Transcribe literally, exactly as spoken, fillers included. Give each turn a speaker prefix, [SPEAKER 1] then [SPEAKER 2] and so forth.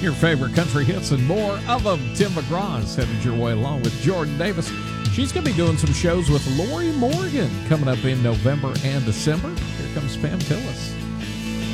[SPEAKER 1] Your favorite country hits and more of them. Tim McGraw is headed your way along with Jordan Davis. She's going to be doing some shows with Lori Morgan coming up in November and December. Here comes Pam Tillis.